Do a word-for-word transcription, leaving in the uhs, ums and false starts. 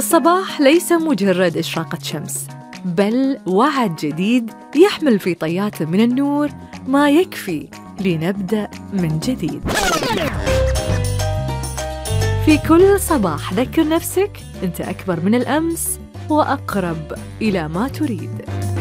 الصباح ليس مجرد إشراقة شمس، بل وعد جديد يحمل في طياته من النور ما يكفي لنبدأ من جديد. في كل صباح ذكر نفسك أنت أكبر من الأمس وأقرب إلى ما تريد.